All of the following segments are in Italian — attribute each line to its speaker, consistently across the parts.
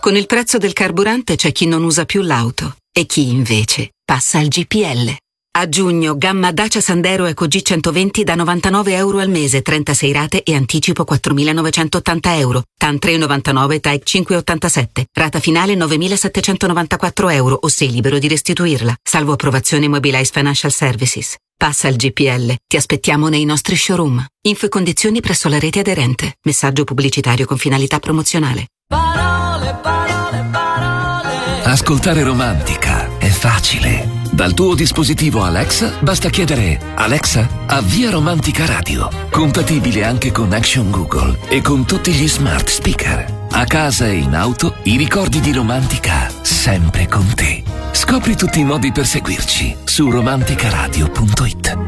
Speaker 1: Con il prezzo del carburante c'è chi non usa più l'auto e chi invece passa al GPL. A giugno, gamma Dacia Sandero Eco G120 da €99 al mese, 36 rate e anticipo €4.980. TAN 3,99, TAEC 5,87. Rata finale €9.794 o sei libero di restituirla. Salvo approvazione Mobilize Financial Services. Passa al GPL. Ti aspettiamo nei nostri showroom. Info e condizioni presso la rete aderente. Messaggio pubblicitario con finalità promozionale.
Speaker 2: Parole, parole, parole.
Speaker 3: Ascoltare Romantica è facile. Dal tuo dispositivo Alexa basta chiedere: Alexa, avvia Romantica Radio. Compatibile anche con Action Google e con tutti gli smart speaker. A casa e in auto, i ricordi di Romantica sempre con te. Scopri tutti i modi per seguirci su romanticaradio.it.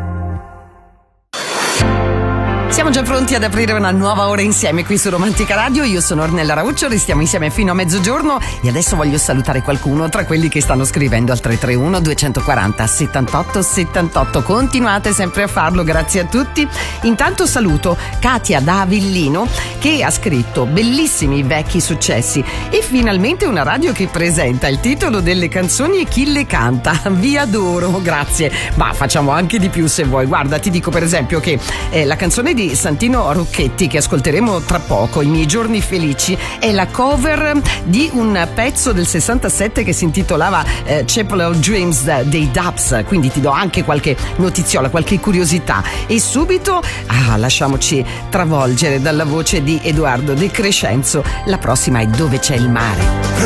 Speaker 4: Siamo già pronti ad aprire una nuova ora insieme qui su Romantica Radio. Io sono Ornella Rauccio, restiamo insieme fino a mezzogiorno e adesso voglio salutare qualcuno tra quelli che stanno scrivendo al 331 240 78 78. Continuate sempre a farlo, grazie a tutti. Intanto saluto Katia da Avellino che ha scritto: bellissimi vecchi successi e finalmente una radio che presenta il titolo delle canzoni e chi le canta. Vi adoro, grazie. Ma facciamo anche di più se vuoi. Guarda, ti dico per esempio che la canzone di Santino Rocchetti che ascolteremo tra poco, I miei giorni felici, è la cover di un pezzo del 67 che si intitolava Chapel of Dreams dei Dubs, quindi ti do anche qualche notiziola, qualche curiosità e subito lasciamoci travolgere dalla voce di Edoardo De Crescenzo. La prossima è Dove c'è il mare.